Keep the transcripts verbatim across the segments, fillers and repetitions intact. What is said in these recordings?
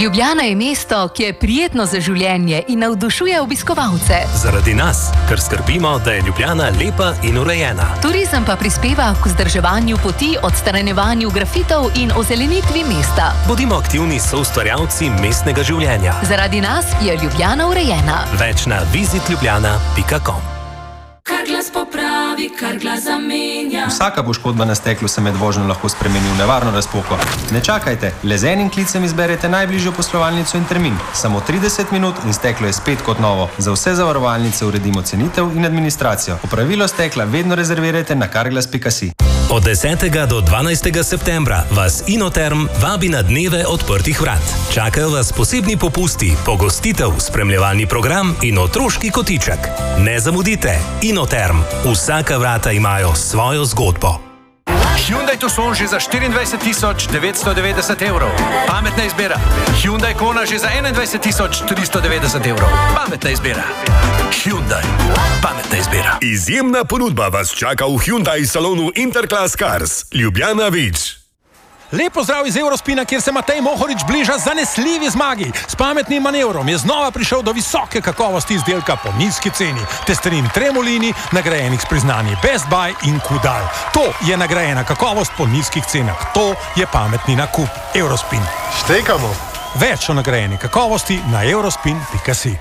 Ljubljana je mesto, ki je prijetno za življenje in navdušuje obiskovalce. Zaradi nas, ker skrbimo, da je Ljubljana lepa in urejena. Turizem pa prispeva k vzdrževanju poti, odstranjevanju grafitov in ozelenitvi mesta. Bodimo aktivni soustvarjalci mestnega življenja. Zaradi nas je Ljubljana urejena. Več na visit ljubljana pika com. Kar glas popravi, kar glas zamenja. Vsaka poškodba na steklu se med vožnjo lahko spremeni v nevarno razpoko. Ne čakajte, le z enim klicem izberete najbližjo poslovalnico in termin. Samo trideset minut in steklo je spet kot novo. Za vse zavarovalnice uredimo cenitev in administracijo. Opravilo stekla vedno rezervirajte na karglas pika si. Od desetega do dvanajstega septembra vas Inoterm vabi na dneve odprtih vrat. Čakajo vas posebni popusti, pogostitev, spremljevalni program in otroški kotiček. Ne zamudite, Inoterm. Vsaka vrata imajo svojo zgodbo. Hyundai Tucson že za štiriindvajset tisoč devetsto devetdeset evrov. Pametna izbira. Hyundai Kona že za enaindvajset tisoč tristo devetdeset evrov. Pametna izbira. Hyundai. Pametna izbira. Izjemna ponudba vas čaka v Hyundai salonu Interclass Cars. Ljubljana Vič. Lepo zdrav iz Eurospina, kjer se Matej Mohorič bliža zanesljivi zmagi. S pametnim manevrom je znova prišel do visoke kakovosti izdelka po nizki ceni. Testerin Tremolini, nagrajenih s priznanji Best Buy in Kudal. To je nagrajena kakovost po nizkih cenah. To je pametni nakup. Eurospin. Štekamo. Več o nagrajeni kakovosti na eurospin pika si.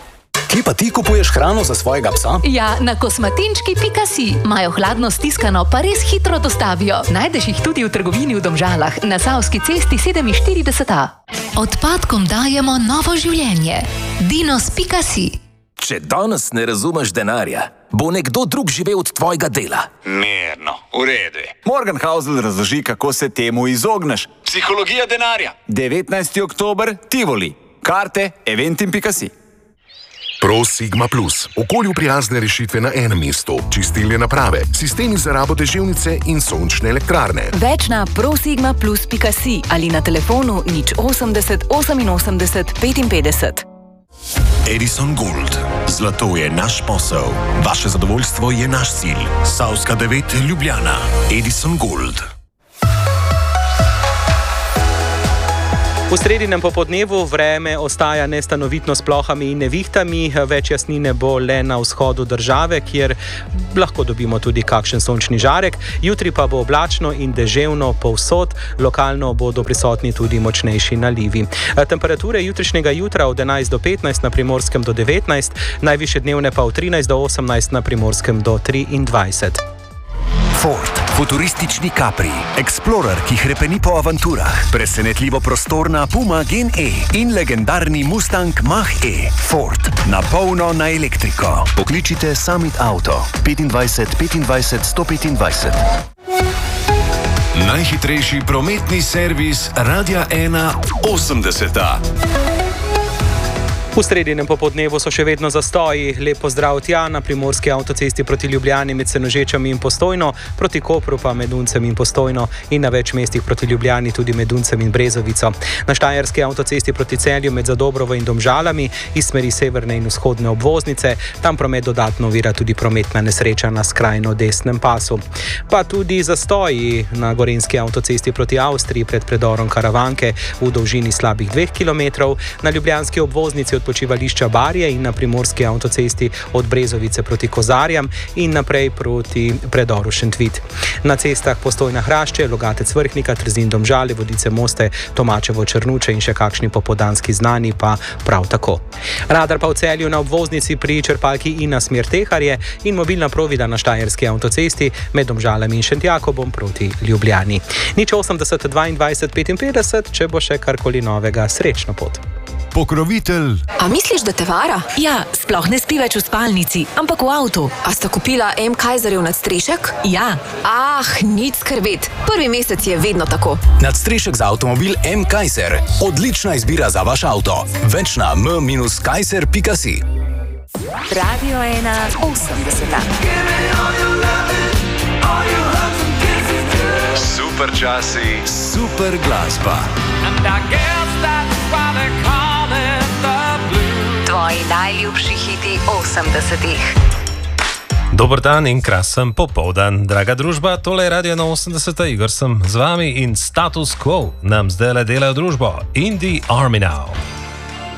Kje pa ti kupuješ hrano za svojega psa? Ja, na kosmatinčki pika si. Imajo hladno stiskano, pa res hitro dostavijo. Najdeš jih tudi v trgovini v Domžalah, na Savski cesti sedeminštirideset A. Odpadkom dajemo novo življenje. dinos pika si. Če danes ne razumeš denarja, bo nekdo drug živel od tvojega dela. Mirno, v redu. Morgan Housel razloži, kako se temu izogneš. Psihologija denarja. devetnajsti oktober, Tivoli. Karte eventim pika si. Pro Sigma Plus. Okolju prijazne rešitve na enem mestu. Čistilne naprave, sistemi za rabo deževnice in sončne elektrarne. Več na prosigma plus pika si ali na telefonu nič osemdeset oseminosemdeset petinpetdeset. Edison Gold. Zlato je naš posel. Vaše zadovoljstvo je naš cilj. Savska devet, Ljubljana. Edison Gold. V sredinem popodnevu vreme ostaja nestanovitno s plohami in nevihtami, več jasnine bo le na vzhodu države, kjer lahko dobimo tudi kakšen sončni žarek. Jutri pa bo oblačno in deževno povsod, lokalno bodo prisotni tudi močnejši nalivi. Temperature jutrišnjega jutra od enajst do petnajst, na Primorskem do devetnajst, najvišje dnevne pa od trinajst do osemnajst, na Primorskem do triindvajset. Ford, futuristični Capri, Explorer, ki hrepeni po avanturah, presenetljivo prostorna Puma Gen E in legendarni Mustang Mach-E. Ford, na polno na elektriko. Pokličite Summit Auto, petindvajset petindvajset sto petindvajset. Najhitrejši prometni servis Radia ena osemdeseta. V sredinem popodnevu so še vedno zastoji. Lep pozdrav tja na primorski avtocesti proti Ljubljani med Senožečami in Postojno, proti Kopru pa med Uncem in Postojno in na več mestih proti Ljubljani tudi med Uncem in Brezovico. Na štajerski avtocesti proti Celju med Zadobrovo in Domžalami iz smeri severne in vzhodne obvoznice. Tam promet dodatno ovira tudi prometna nesreča na skrajno desnem pasu. Pa tudi zastoji na gorenski avtocesti proti Avstriji pred predorom Karavanke v dolžini slabih dveh kilometrov, na ljubljanski obvoznici od počivališča Barje in na primorski avtocesti od Brezovice proti Kozarjam in naprej proti predoru Šentvit. Na cestah Postojna Hrašče, Logatec Vrhnika, Trzin Domžale, Vodice Moste, Tomačevo Črnuče in še kakšni popoldanski znani pa prav tako. Radar pa v Celju na obvoznici pri črpalki Ina smer Teharje in mobilna provida na štajerski avtocesti med Domžalami in Šentjakobom proti Ljubljani. Nič osemdeset dvaindvajset petinpetdeset, če bo še karkoli novega, srečno pot. Pokrovitelj. A misliš, da te vara? Ja, sploh ne spi več v spalnici, ampak v avtu. A sta kupila M. Kaiserjev nadstrešek? Ja. Ah, nič skrbeti. Prvi mesec je vedno tako. Nadstrešek za avtomobil M. Kaiser. Odlična izbira za vaš avto. Več na m minus kaiser pika si. Radio ena osemdeseta. Super časi, super glasba. Tvoji najljubši hiti osemdesetih. Dober dan in krasen popoldan, draga družba, tole je Radio osemdeset, Igor sem z vami in Status Quo nam zdaj le delajo družbo In the Army Now.